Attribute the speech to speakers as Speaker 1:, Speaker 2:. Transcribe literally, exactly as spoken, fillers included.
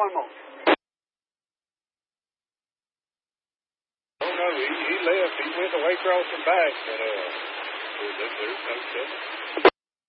Speaker 1: one more.
Speaker 2: Oh, no, he, he left. He went away crossing back, but uh, there, there's no telling.